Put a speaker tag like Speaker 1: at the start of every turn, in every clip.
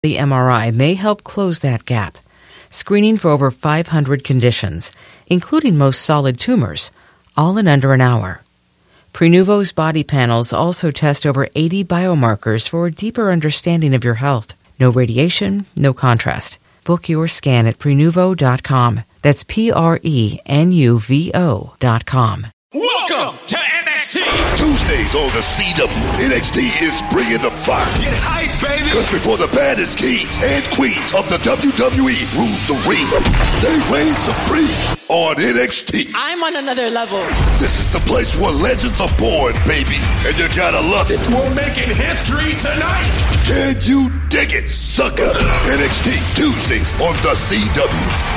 Speaker 1: The MRI may help close that gap, screening for over 500 conditions, including most solid tumors, all in under an hour. Prenuvo's body panels also test over 80 biomarkers for a deeper understanding of your health. No radiation, no contrast. Book your scan at Prenuvo.com. That's Prenuvo.com.
Speaker 2: Welcome to NXT.
Speaker 3: Tuesdays on the CW, NXT is bringing the fire.
Speaker 2: Get hype, baby.
Speaker 3: Because before the baddest kings and queens of the WWE rule the ring, they reign supreme on NXT.
Speaker 4: I'm on another level.
Speaker 3: This is the place where legends are born, baby. And you gotta love it.
Speaker 2: We're making history tonight.
Speaker 3: Can you dig it, sucker? NXT Tuesdays on the CW.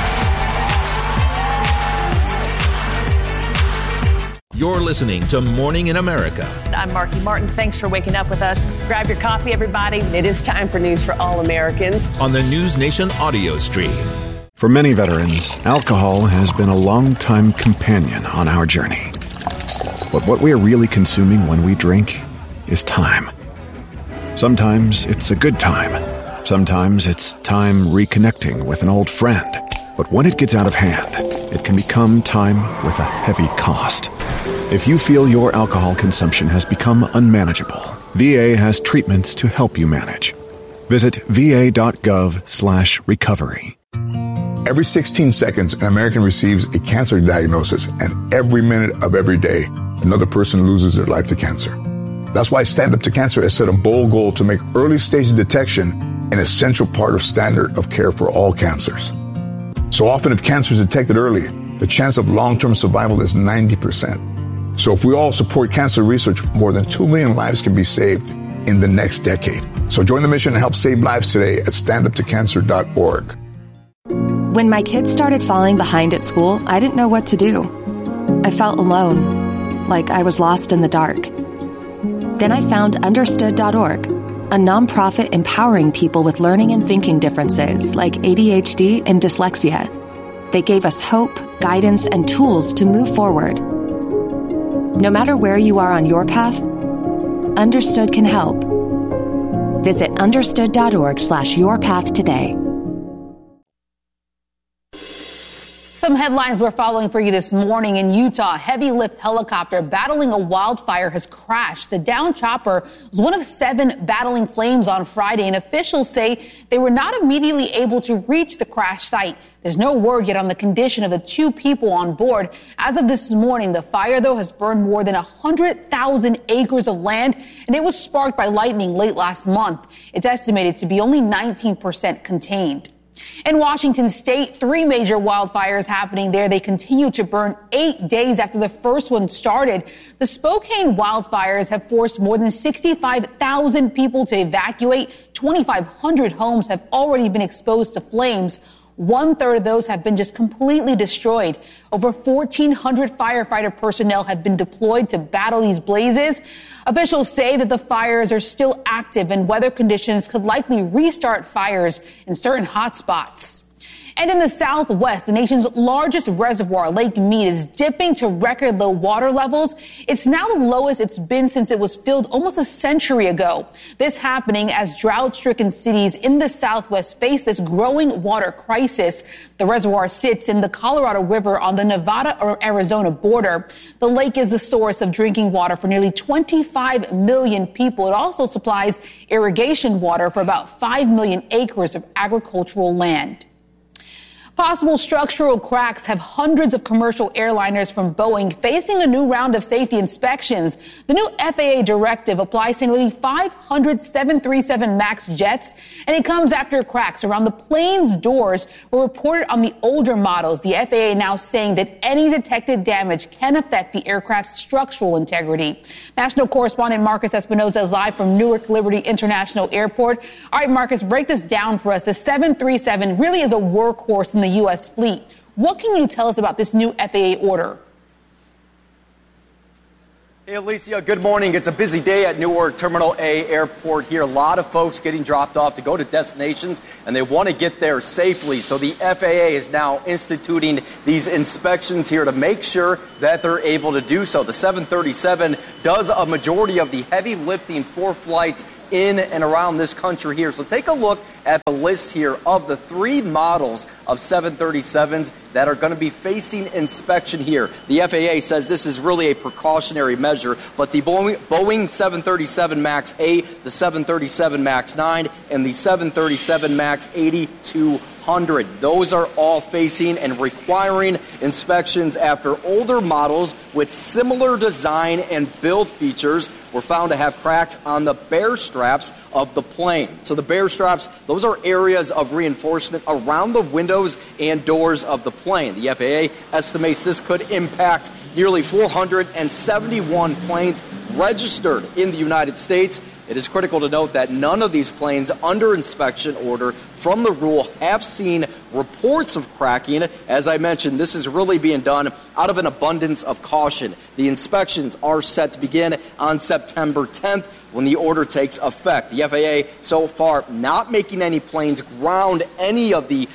Speaker 5: You're listening to Morning in America.
Speaker 6: I'm Marky Martin. Thanks for waking up with us. Grab your coffee, everybody. It is time for news for all Americans.
Speaker 5: On the News Nation audio stream.
Speaker 7: For many veterans, alcohol has been a long-time companion on our journey. But what we are really consuming when we drink is time. Sometimes it's a good time. Sometimes it's time reconnecting with an old friend. But when it gets out of hand, it can become time with a heavy cost. If you feel your alcohol consumption has become unmanageable, VA has treatments to help you manage. Visit va.gov/recovery.
Speaker 8: Every 16 seconds, an American receives a cancer diagnosis, and every minute of every day, another person loses their life to cancer. That's why Stand Up to Cancer has set a bold goal to make early stage detection an essential part of standard of care for all cancers. So often, if cancer is detected early, the chance of long-term survival is 90%. So if we all support cancer research, more than 2 million lives can be saved in the next decade. So join the mission and help save lives today at standuptocancer.org.
Speaker 9: When my kids started falling behind at school, I didn't know what to do. I felt alone, like I was lost in the dark. Then I found Understood.org, a nonprofit empowering people with learning and thinking differences like ADHD and dyslexia. They gave us hope, guidance, and tools to move forward. No matter where you are on your path, Understood can help. Visit understood.org/yourpath today.
Speaker 6: Some headlines we're following for you this morning. In Utah, a heavy lift helicopter battling a wildfire has crashed. The downed chopper was one of 7 battling flames on Friday, and officials say they were not immediately able to reach the crash site. There's no word yet on the condition of the 2 people on board. As of this morning, the fire, though, has burned more than 100,000 acres of land, and it was sparked by lightning late last month. It's estimated to be only 19% contained. In Washington state, 3 major wildfires happening there. They continue to burn 8 days after the first one started. The Spokane wildfires have forced more than 65,000 people to evacuate. 2,500 homes have already been exposed to flames. 1/3 of those have been just completely destroyed. Over 1,400 firefighter personnel have been deployed to battle these blazes. Officials say that the fires are still active and weather conditions could likely restart fires in certain hotspots. And in the Southwest, the nation's largest reservoir, Lake Mead, is dipping to record low water levels. It's now the lowest it's been since it was filled almost a century ago. This happening as drought-stricken cities in the Southwest face this growing water crisis. The reservoir sits in the Colorado River on the Nevada-Arizona border. The lake is the source of drinking water for nearly 25 million people. It also supplies irrigation water for about 5 million acres of agricultural land. Possible structural cracks have hundreds of commercial airliners from Boeing facing a new round of safety inspections. The new FAA directive applies to nearly 500 737 MAX jets, and it comes after cracks around the plane's doors were reported on the older models. The FAA now saying that any detected damage can affect the aircraft's structural integrity. National correspondent Marcus Espinoza is live from Newark Liberty International Airport. All right, Marcus, break this down for us. The 737 really is a workhorse in the U.S. fleet. What can you tell us about this new FAA order?
Speaker 10: Hey, Alicia, good morning. It's a busy day at Newark Terminal A Airport here. A lot of folks getting dropped off to go to destinations, and they want to get there safely. So the FAA is now instituting these inspections here to make sure that they're able to do so. The 737 does a majority of the heavy lifting for flights in and around this country here. So take a look at the list here of the 3 models of 737s that are going to be facing inspection here. The FAA says this is really a precautionary measure, but the Boeing 737 MAX 8, the 737 MAX 9, and the 737 MAX 8200. Those are all facing and requiring inspections after older models with similar design and build features were found to have cracks on the bear straps of the plane. So the bear straps, those are areas of reinforcement around the windows and doors of the plane. The FAA estimates this could impact nearly 471 planes registered in the United States. It is critical to note that none of these planes under inspection order from the rule have seen reports of cracking. As I mentioned, this is really being done out of an abundance of caution. The inspections are set to begin on September 10th when the order takes effect. The FAA so far not making any planes ground any of the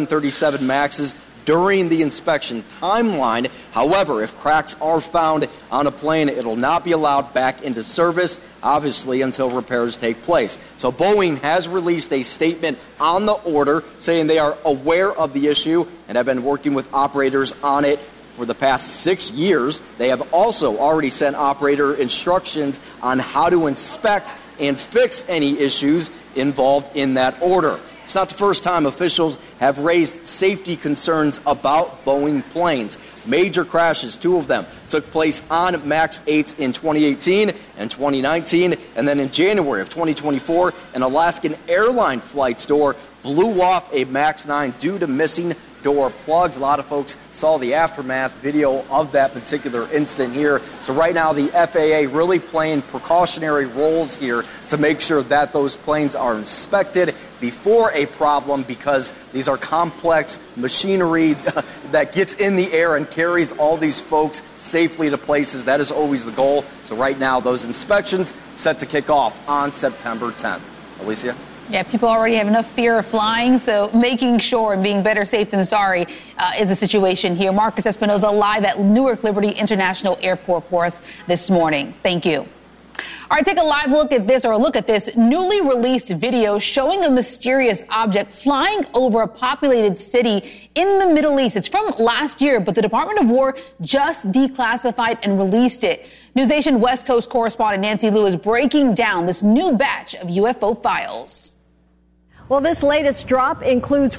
Speaker 10: 737 MAXs during the inspection timeline. However, if cracks are found on a plane, it'll not be allowed back into service, obviously, until repairs take place. So Boeing has released a statement on the order saying they are aware of the issue and have been working with operators on it for the past 6 years. They have also already sent operator instructions on how to inspect and fix any issues involved in that order. It's not the first time officials have raised safety concerns about Boeing planes. Major crashes, 2 of them, took place on MAX 8s in 2018 and 2019. And then in January of 2024, an Alaskan airline flight's door blew off a MAX 9 due to missing door plugs. A lot of folks saw the aftermath video of that particular incident here. So right now the FAA really playing precautionary roles here to make sure that those planes are inspected before a problem, because these are complex machinery that gets in the air and carries all these folks safely to places. That is always the goal. So right now those inspections set to kick off on September 10th. Alicia?
Speaker 6: Yeah, people already have enough fear of flying, so making sure and being better safe than sorry is the situation here. Marcus Espinoza live at Newark Liberty International Airport for us this morning. Thank you. All right, take a live look at this newly released video showing a mysterious object flying over a populated city in the Middle East. It's from last year, but the Department of War just declassified and released it. NewsNation West Coast correspondent Nancy Liu is breaking down this new batch of UFO files.
Speaker 4: Well, this latest drop includes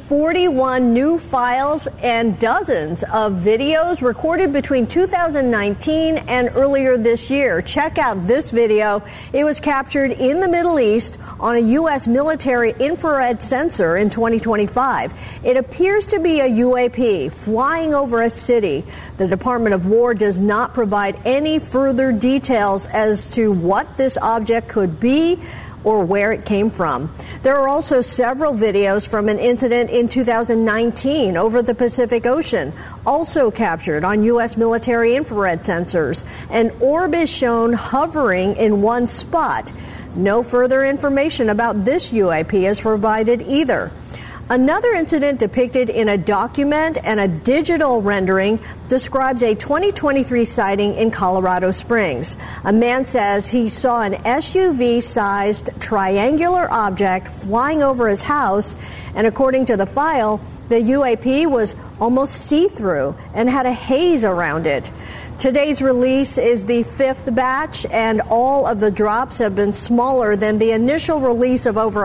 Speaker 4: 41 new files and dozens of videos recorded between 2019 and earlier this year. Check out this video. It was captured in the Middle East on a U.S. military infrared sensor in 2025. It appears to be a UAP flying over a city. The Department of War does not provide any further details as to what this object could be or where it came from. There are also several videos from an incident in 2019 over the Pacific Ocean, also captured on U.S. military infrared sensors. An orb is shown hovering in one spot. No further information about this UAP is provided either. Another incident depicted in a document and a digital rendering describes a 2023 sighting in Colorado Springs. A man says he saw an SUV-sized triangular object flying over his house, and according to the file, the UAP was almost see-through and had a haze around it. Today's release is the 5th batch, and all of the drops have been smaller than the initial release of over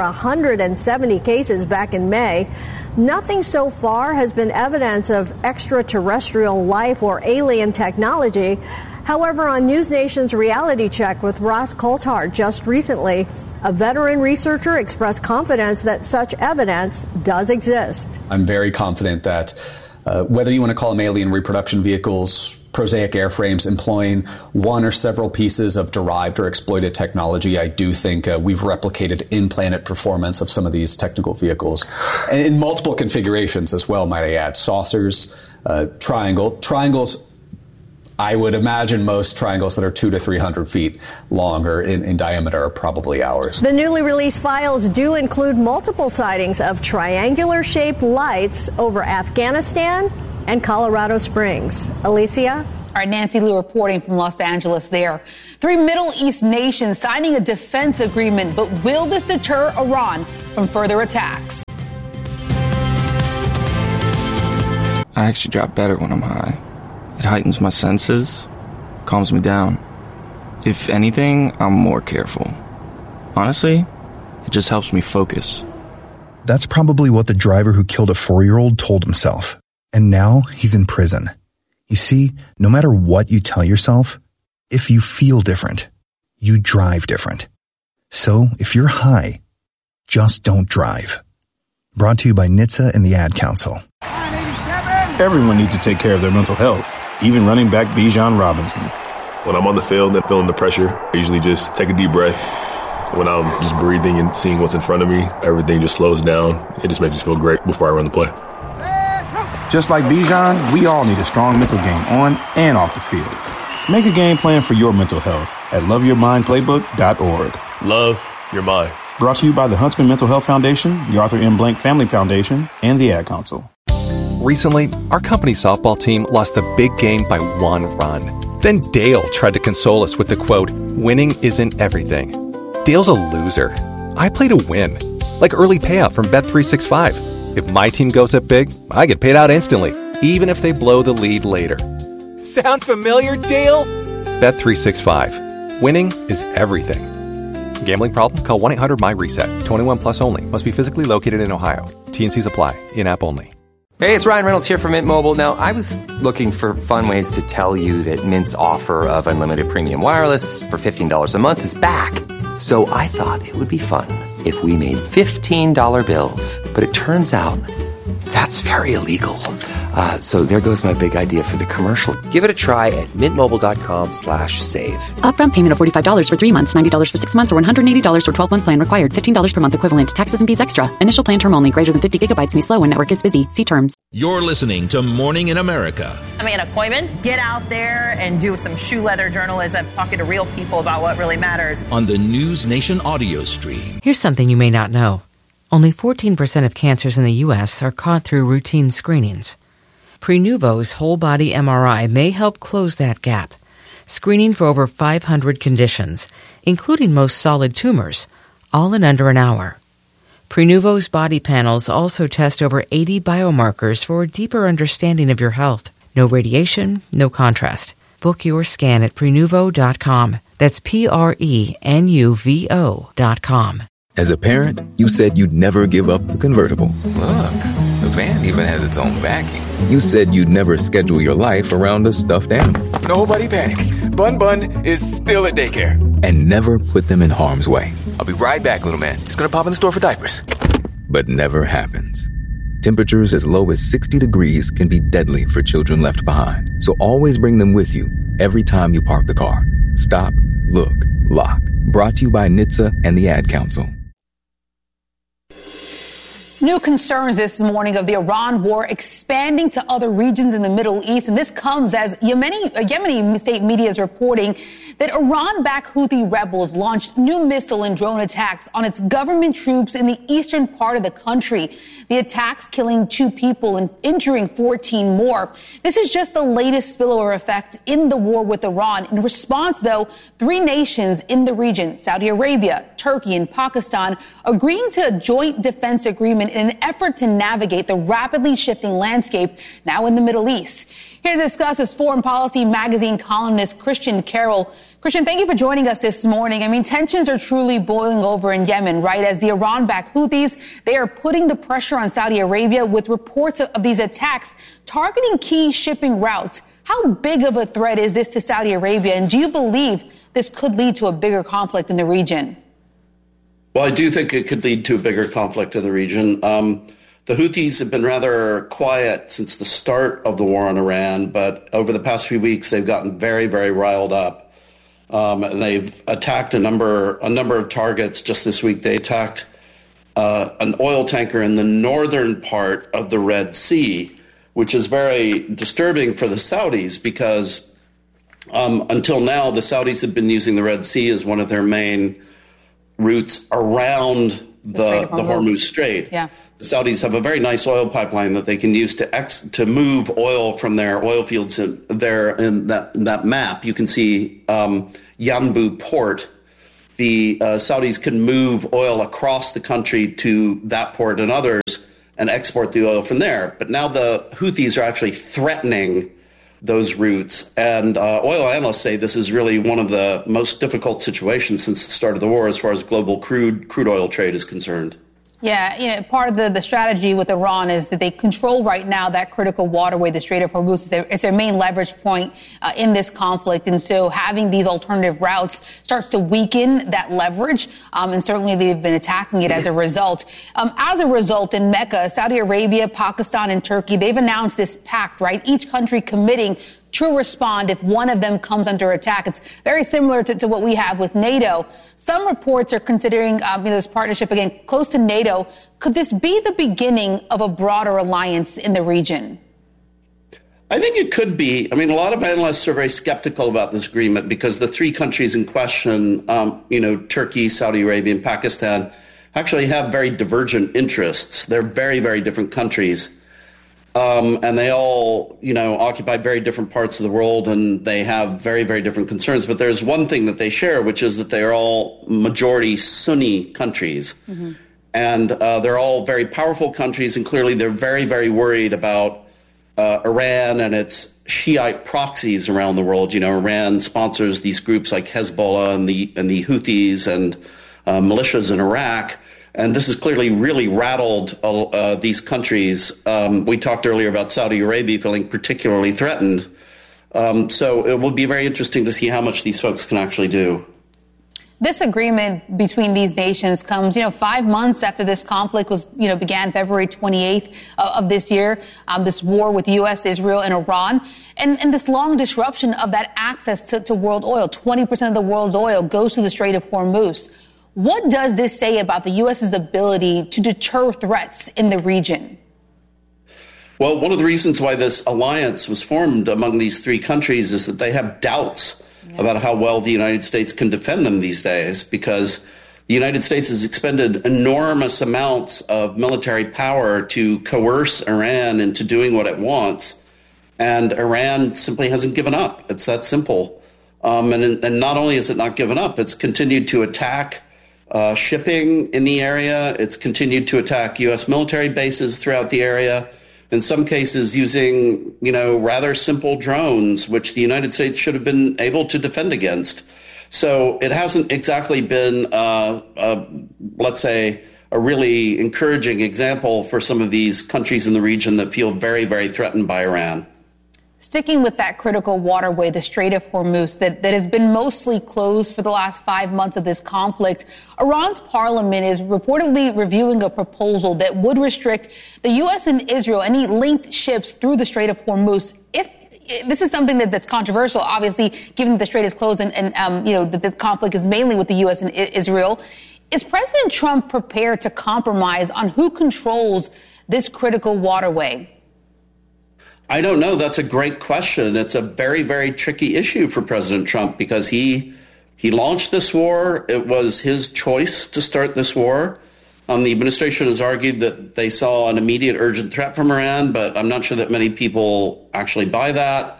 Speaker 4: 170 cases back in May. Nothing so far has been evidence of extraterrestrial life or alien technology. However, on NewsNation's Reality Check with Ross Coulthard just recently, a veteran researcher expressed confidence that such evidence does exist.
Speaker 11: I'm very confident that whether you want to call them alien reproduction vehicles, prosaic airframes employing one or several pieces of derived or exploited technology, I do think we've replicated in-planet performance of some of these technical vehicles. And in multiple configurations as well, might I add. Saucers, triangles. I would imagine most triangles that are 200 to 300 feet long or in diameter are probably ours.
Speaker 4: The newly released files do include multiple sightings of triangular-shaped lights over Afghanistan and Colorado Springs. Alicia?
Speaker 6: All right, Nancy Liu reporting from Los Angeles there. 3 Middle East nations signing a defense agreement, but will this deter Iran from further attacks?
Speaker 12: I actually drop better when I'm high. It heightens my senses, calms me down. If anything, I'm more careful. Honestly, it just helps me focus.
Speaker 13: That's probably what the driver who killed a 4-year-old told himself. And now he's in prison. You see, no matter what you tell yourself, if you feel different, you drive different. So if you're high, just don't drive. Brought to you by NHTSA and the Ad Council.
Speaker 14: Everyone needs to take care of their mental health, even running back Bijan Robinson.
Speaker 15: When I'm on the field and feeling the pressure, I usually just take a deep breath. When I'm just breathing and seeing what's in front of me, everything just slows down. It just makes me feel great before I run the play.
Speaker 14: Just like Bijan, we all need a strong mental game on and off the field. Make a game plan for your mental health at loveyourmindplaybook.org.
Speaker 15: Love your mind.
Speaker 14: Brought to you by the Huntsman Mental Health Foundation, the Arthur M. Blank Family Foundation, and the Ad Council.
Speaker 16: Recently, our company's softball team lost the big game by 1 run. Then Dale tried to console us with the quote, "Winning isn't everything." Dale's a loser. I play to win. Like early payout from Bet365. If my team goes up big, I get paid out instantly, even if they blow the lead later. Sound familiar, Dale? Bet365. Winning is everything. Gambling problem? Call 1-800-MY-RESET. 21 plus only. Must be physically located in Ohio. T&Cs apply. In-app only.
Speaker 17: Hey, it's Ryan Reynolds here from Mint Mobile. Now, I was looking for fun ways to tell you that Mint's offer of unlimited premium wireless for $15 a month is back. So I thought it would be fun if we made $15 bills. But it turns out that's very illegal. So there goes my big idea for the commercial. Give it a try at mintmobile.com/save.
Speaker 18: Upfront payment of $45 for 3 months, $90 for 6 months, or $180 for 12-month plan required. $15 per month equivalent. Taxes and fees extra. Initial plan term only. Greater than 50 gigabytes may slow when network is busy. See terms.
Speaker 5: You're listening to Morning in America.
Speaker 19: I'm Anna Koyman. Get out there and do some shoe leather journalism, talking to real people about what really matters.
Speaker 5: On the News Nation audio stream.
Speaker 1: Here's something you may not know. Only 14% of cancers in the U.S. are caught through routine screenings. Prenuvo's whole-body MRI may help close that gap, screening for over 500 conditions, including most solid tumors, all in under an hour. Prenuvo's body panels also test over 80 biomarkers for a deeper understanding of your health. No radiation, no contrast. Book your scan at Prenuvo.com. That's Prenuvo.com.
Speaker 20: As a parent, you said you'd never give up the convertible.
Speaker 21: Look, the van even has its own backing.
Speaker 20: You said you'd never schedule your life around a stuffed animal.
Speaker 21: Nobody panic. Bun is still at daycare.
Speaker 20: And never put them in harm's way.
Speaker 21: I'll be right back, little man. Just gonna pop in the store for diapers.
Speaker 20: But never happens. Temperatures as low as 60 degrees can be deadly for children left behind. So always bring them with you every time you park the car. Stop, look, lock. Brought to you by NHTSA and the Ad Council.
Speaker 6: New concerns this morning of the Iran war expanding to other regions in the Middle East. And this comes as Yemeni state media is reporting that Iran-backed Houthi rebels launched new missile and drone attacks on its government troops in the eastern part of the country. The attacks killing 2 people and injuring 14 more. This is just the latest spillover effect in the war with Iran. In response, though, 3 nations in the region, Saudi Arabia, Turkey, and Pakistan, agreeing to a joint defense agreement in an effort to navigate the rapidly shifting landscape now in the Middle East. Here to discuss is Foreign Policy Magazine columnist Christian Carroll. Christian, thank you for joining us this morning. I mean, tensions are truly boiling over in Yemen, right? As the Iran-backed Houthis, they are putting the pressure on Saudi Arabia with reports of these attacks targeting key shipping routes. How big of a threat is this to Saudi Arabia? And do you believe this could lead to a bigger conflict in the region?
Speaker 22: Well, I do think it could lead to a bigger conflict in the region. The Houthis have been rather quiet since the start of the war on Iran, but over the past few weeks, they've gotten very, very riled up. And they've attacked a number of targets. Just this week, they attacked an oil tanker in the northern part of the Red Sea, which is very disturbing for the Saudis because until now, the Saudis have been using the Red Sea as one of their main routes around the Hormuz Strait.
Speaker 6: Yeah.
Speaker 22: The Saudis have a very nice oil pipeline that they can use to move oil from their oil fields there in that map. You can see Yanbu port. The Saudis can move oil across the country to that port and others and export the oil from there. But now the Houthis are actually threatening those routes. And oil analysts say this is really one of the most difficult situations since the start of the war as far as global crude oil trade is concerned.
Speaker 6: Yeah, part of the strategy with Iran is that they control right now that critical waterway, the Strait of Hormuz. It's their main leverage point in this conflict. And so having these alternative routes starts to weaken that leverage. And certainly they've been attacking it as a result. In Mecca, Saudi Arabia, Pakistan, and Turkey, they've announced this pact, right? Each country committing to respond if one of them comes under attack. It's very similar to what we have with NATO. Some reports are considering this partnership, again, close to NATO. Could this be the beginning of a broader alliance in the region?
Speaker 22: I think it could be. I mean, a lot of analysts are very skeptical about this agreement because the three countries in question, Turkey, Saudi Arabia, and Pakistan, actually have very divergent interests. They're very, very different countries. And they all, occupy very different parts of the world, and they have very, very different concerns. But there's one thing that they share, which is that they are all majority Sunni countries. Mm-hmm. And they're all very powerful countries, and clearly they're very, very worried about Iran and its Shiite proxies around the world. Iran sponsors these groups like Hezbollah and the Houthis and militias in Iraq. And this has clearly really rattled these countries. We talked earlier about Saudi Arabia feeling particularly threatened. So it will be very interesting to see how much these folks can actually do.
Speaker 6: This agreement between these nations comes, 5 months after this conflict began February 28th of this year, this war with U.S., Israel, and Iran, and this long disruption of that access to world oil. 20% of the world's oil goes to the Strait of Hormuz. What does this say about the U.S.'s ability to deter threats in the region?
Speaker 22: Well, one of the reasons why this alliance was formed among these three countries is that they have doubts about how well the United States can defend them these days, because the United States has expended enormous amounts of military power to coerce Iran into doing what it wants. And Iran simply hasn't given up. It's that simple. And not only has it not given up, it's continued to attack shipping in the area. It's continued to attack U.S. military bases throughout the area, in some cases using, rather simple drones, which the United States should have been able to defend against. So it hasn't exactly been, let's say, a really encouraging example for some of these countries in the region that feel very, very threatened by Iran.
Speaker 6: Sticking with that critical waterway, the Strait of Hormuz, that has been mostly closed for the last 5 months of this conflict, Iran's parliament is reportedly reviewing a proposal that would restrict the U.S. and Israel, any linked ships through the Strait of Hormuz. If this is something that's controversial, obviously, given that the strait is closed and the conflict is mainly with the U.S. and Israel. Is President Trump prepared to compromise on who controls this critical waterway?
Speaker 22: I don't know. That's a great question. It's a very, very tricky issue for President Trump because he launched this war. It was his choice to start this war. The administration has argued that they saw an immediate urgent threat from Iran, but I'm not sure that many people actually buy that.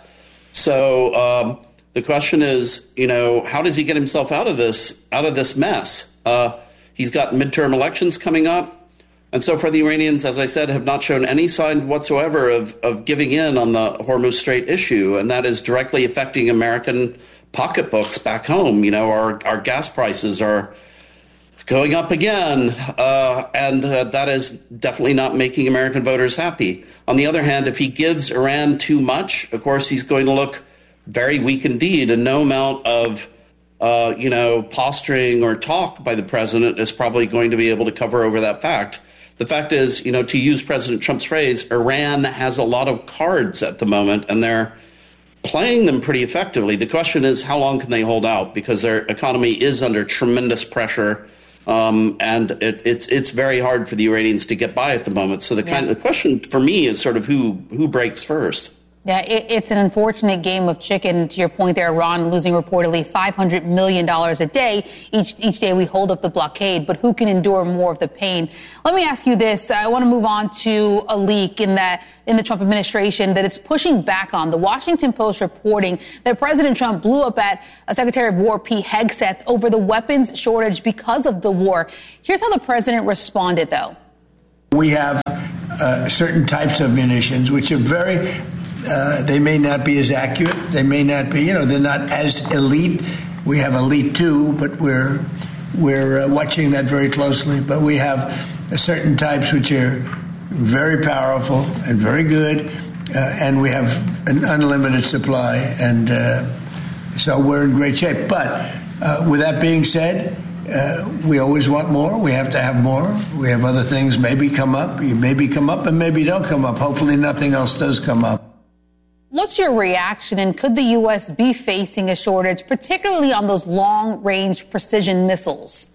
Speaker 22: So the question is, how does he get himself out of this mess? He's got midterm elections coming up. And so far, the Iranians, as I said, have not shown any sign whatsoever of giving in on the Hormuz Strait issue. And that is directly affecting American pocketbooks back home. Our gas prices are going up again. And that is definitely not making American voters happy. On the other hand, if he gives Iran too much, of course, he's going to look very weak indeed. And no amount of posturing or talk by the president is probably going to be able to cover over that fact. The fact is, to use President Trump's phrase, Iran has a lot of cards at the moment, and they're playing them pretty effectively. The question is, how long can they hold out? Because their economy is under tremendous pressure, and it's very hard for the Iranians to get by at the moment. So the question for me is sort of who breaks first.
Speaker 6: Yeah, it's an unfortunate game of chicken, to your point there, Ron, losing reportedly $500 million a day each day we hold up the blockade. But who can endure more of the pain? Let me ask you this. I want to move on to a leak in the Trump administration that it's pushing back on. The Washington Post reporting that President Trump blew up at Secretary of War Pete Hegseth over the weapons shortage because of the war. Here's how the president responded, though.
Speaker 2: We have certain types of munitions which are very... they may not be as accurate. They may not be, they're not as elite. We have elite too, but we're watching that very closely. But we have certain types which are very powerful and very good, and we have an unlimited supply, and so we're in great shape. But with that being said, we always want more. We have to have more. We have other things maybe come up. You maybe come up and maybe don't come up. Hopefully nothing else does come up.
Speaker 6: What's your reaction, and could the U.S. be facing a shortage, particularly on those long-range precision missiles?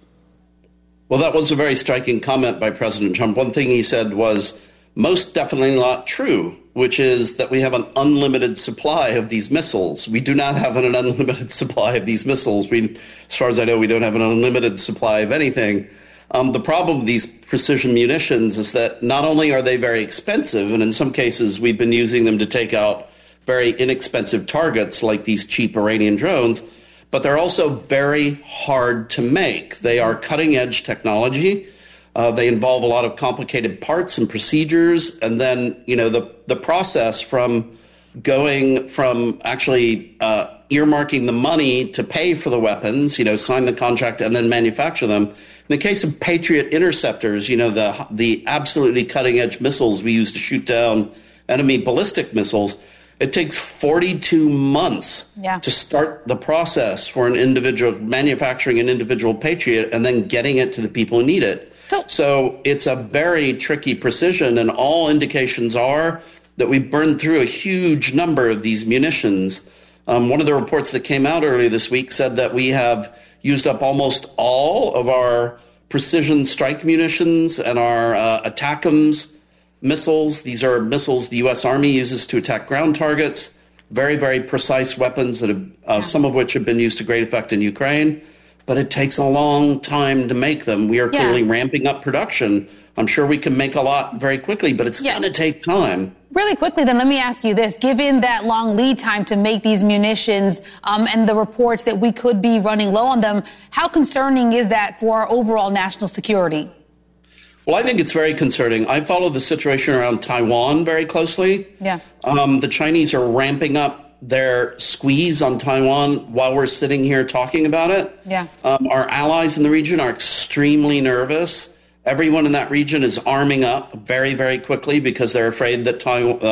Speaker 22: Well, that was a very striking comment by President Trump. One thing he said was most definitely not true, which is that we have an unlimited supply of these missiles. We do not have an unlimited supply of these missiles. As far as I know, we don't have an unlimited supply of anything. The problem with these precision munitions is that not only are they very expensive, and in some cases we've been using them to take out very inexpensive targets like these cheap Iranian drones, but they're also very hard to make. They are cutting-edge technology. They involve a lot of complicated parts and procedures, and then the process from going from actually earmarking the money to pay for the weapons, sign the contract and then manufacture them. In the case of Patriot interceptors, the absolutely cutting-edge missiles we use to shoot down enemy ballistic missiles, it takes 42 months to start the process for an individual, manufacturing an individual Patriot and then getting it to the people who need it. So it's a very tricky precision, and all indications are that we've burned through a huge number of these munitions. One of the reports that came out earlier this week said that we have used up almost all of our precision strike munitions and our ATACMS missiles. These are missiles the U.S. Army uses to attack ground targets. Very, very precise weapons that have, some of which have been used to great effect in Ukraine. But it takes a long time to make them. We are clearly ramping up production. I'm sure we can make a lot very quickly, but it's going to take time.
Speaker 6: Really quickly, then, let me ask you this. Given that long lead time to make these munitions and the reports that we could be running low on them, how concerning is that for our overall national security?
Speaker 22: Well, I think it's very concerning. I follow the situation around Taiwan very closely. The Chinese are ramping up their squeeze on Taiwan while we're sitting here talking about it. Our allies in the region are extremely nervous. Everyone in that region is arming up very, very quickly because they're afraid that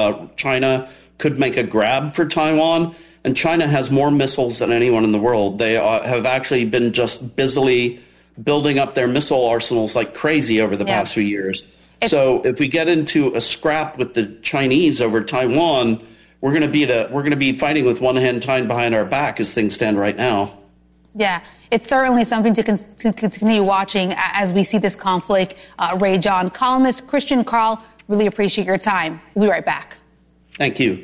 Speaker 22: China could make a grab for Taiwan. And China has more missiles than anyone in the world. They have actually been just busily building up their missile arsenals like crazy over the past few years. So if we get into a scrap with the Chinese over Taiwan, we're going to be fighting with one hand tied behind our back as things stand right now.
Speaker 6: Yeah, it's certainly something to continue watching as we see this conflict rage on. Columnist Christian Karl, really appreciate your time. We'll be right back.
Speaker 22: Thank you.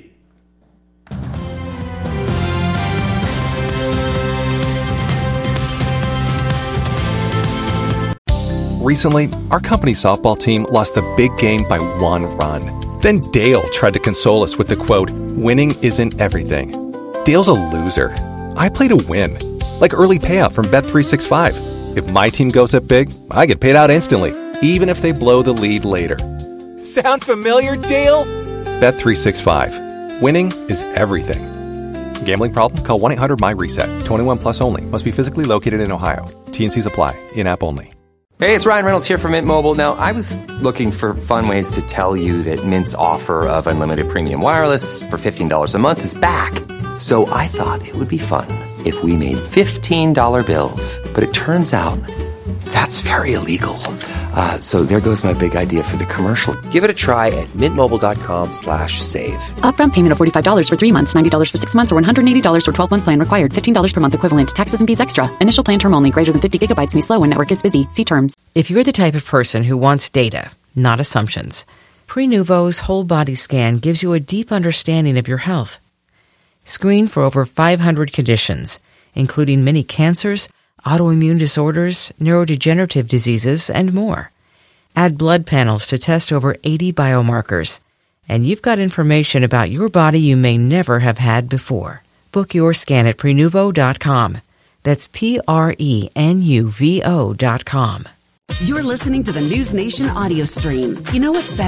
Speaker 16: Recently, our company softball team lost the big game by 1 run. Then Dale tried to console us with the quote, "Winning isn't everything." Dale's a loser. I play to win. Like early payout from Bet365. If my team goes up big, I get paid out instantly, even if they blow the lead later.
Speaker 3: Sound familiar, Dale?
Speaker 16: Bet365. Winning is everything. Gambling problem? Call 1-800-MY-RESET. 21 plus only. Must be physically located in Ohio. T&Cs apply. In-app only.
Speaker 17: Hey, it's Ryan Reynolds here from Mint Mobile. Now, I was looking for fun ways to tell you that Mint's offer of unlimited premium wireless for $15 a month is back. So I thought it would be fun if we made $15 bills. But it turns out that's very illegal. So there goes my big idea for the commercial. Give it a try at mintmobile.com/save.
Speaker 18: Upfront payment of $45 for 3 months, $90 for 6 months, or $180 for 12-month plan required. $15 per month equivalent. Taxes and fees extra. Initial plan term only. Greater than 50 gigabytes may slow when network is busy. See terms.
Speaker 1: If you're the type of person who wants data, not assumptions, Prenuvo's whole body scan gives you a deep understanding of your health. Screen for over 500 conditions, including many cancers, autoimmune disorders, neurodegenerative diseases, and more. Add blood panels to test over 80 biomarkers, and you've got information about your body you may never have had before. Book your scan at Prenuvo.com. That's Prenuvo.com.
Speaker 7: You're listening to the News Nation audio stream. You know what's better?